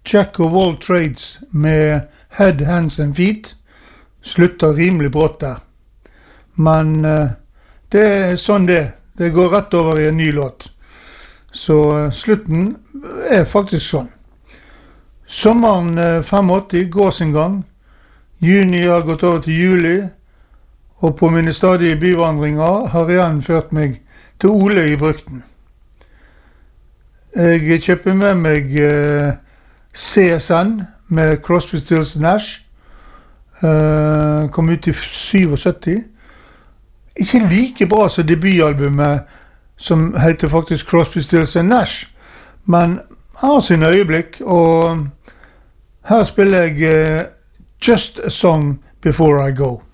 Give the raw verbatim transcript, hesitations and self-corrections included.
Jack of all trades med Head, Hands and Feet slutter rimelig brått der. Men uh, det er sånn det. Det går rett over i en ny låt. Så uh, slutten er faktisk sånn. Sommeren uh, åttifem går sin gang. Juni har gått over til juli, og på mine stadige byvandringer har igjen ført meg til Ole i Brukten. Jeg kjøper med meg uh, C S N med Crosby, Stills Nash. Uh, kom ut i syttisju. Ikke like bra som debutalbumet som heter faktisk Crosby, Stills Nash, men har sin øyeblikk, og her spiller jeg uh, Just a Song Before I Go.